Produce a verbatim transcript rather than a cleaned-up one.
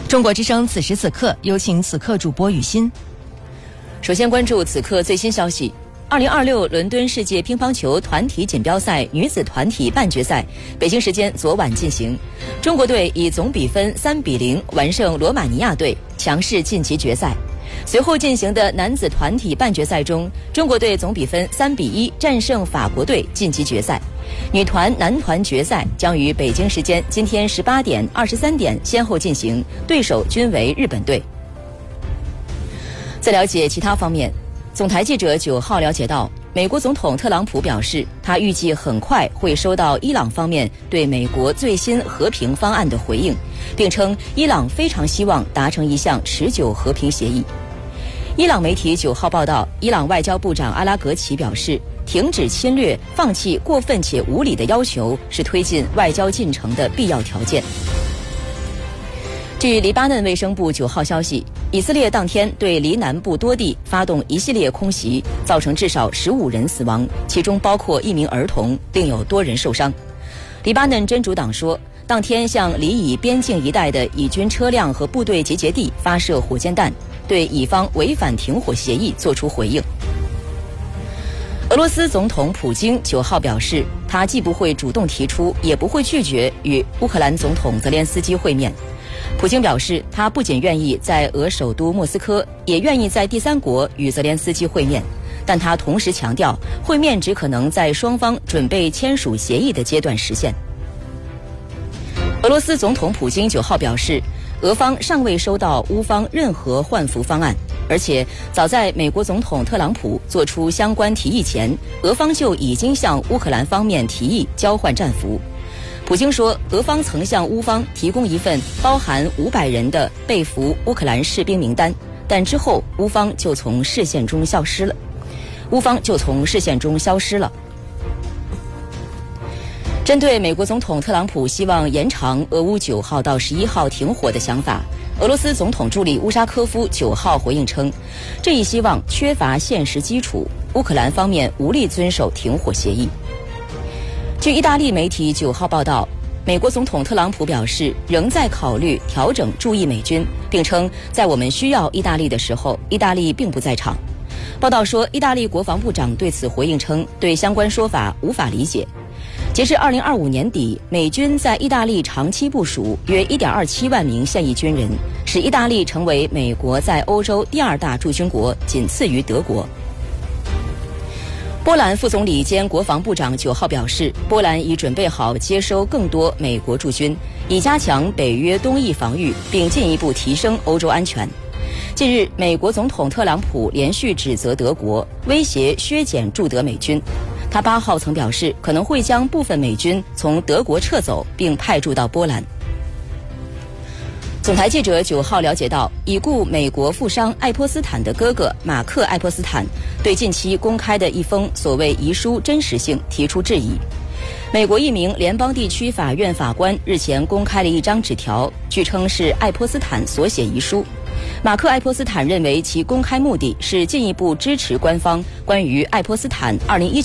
中国之声此时此刻，有请此刻主播雨欣。 首先关注此刻最新消息。二零二六伦敦世界乒乓球团体锦标赛女子团体半决赛，北京时间昨晚进行。中国队以总比分三比零完胜罗马尼亚队，强势晋级决赛。随后进行的男子团体半决赛中，中国队总比分三比一战胜法国队，晋级决赛。女团、男团决赛将于北京时间今天十八点、二十三点先后进行，对手均为日本队。再了解其他方面，总台记者九号了解到，美国总统特朗普表示，他预计很快会收到伊朗方面对美国最新和平方案的回应，并称伊朗非常希望达成一项持久和平协议。伊朗媒体九号报道，伊朗外交部长阿拉格齐表示，停止侵略、放弃过分且无理的要求是推进外交进程的必要条件。据黎巴嫩卫生部九号消息，以色列当天对黎南部多地发动一系列空袭，造成至少十五人死亡，其中包括一名儿童，另有多人受伤。黎巴嫩真主党说，当天向黎以边境一带的以军车辆和部队集结地发射火箭弹，对以方违反停火协议作出回应。俄罗斯总统普京九号表示，他既不会主动提出，也不会拒绝与乌克兰总统泽连斯基会面。普京表示，他不仅愿意在俄首都莫斯科，也愿意在第三国与泽连斯基会面，但他同时强调，会面只可能在双方准备签署协议的阶段实现。俄罗斯总统普京九号表示，俄方尚未收到乌方任何换俘方案，而且早在美国总统特朗普做出相关提议前，俄方就已经向乌克兰方面提议交换战俘。普京说，俄方曾向乌方提供一份包含五百人的被俘乌克兰士兵名单，但之后乌方就从视线中消失了。乌方就从视线中消失了。针对美国总统特朗普希望延长俄乌九号到十一号停火的想法，俄罗斯总统助理乌沙科夫九号回应称，这一希望缺乏现实基础，乌克兰方面无力遵守停火协议。据意大利媒体九号报道，美国总统特朗普表示，仍在考虑调整驻意美军，并称在我们需要意大利的时候，意大利并不在场。报道说，意大利国防部长对此回应称，对相关说法无法理解。截至二零二五年底，美军在意大利长期部署约 一点二七万名现役军人，使意大利成为美国在欧洲第二大驻军国，仅次于德国。波兰副总理兼国防部长九号表示，波兰已准备好接收更多美国驻军，以加强北约东翼防御，并进一步提升欧洲安全。近日，美国总统特朗普连续指责德国，威胁削减驻德美军。他八号曾表示，可能会将部分美军从德国撤走，并派驻到波兰。总台记者九号了解到，已故美国富商爱泼斯坦的哥哥马克·爱泼斯坦对近期公开的一封所谓遗书真实性提出质疑。美国一名联邦地区法院法官日前公开了一张纸条，据称是爱泼斯坦所写遗书。马克·爱泼斯坦认为其公开目的是进一步支持官方关于爱泼斯坦二零一九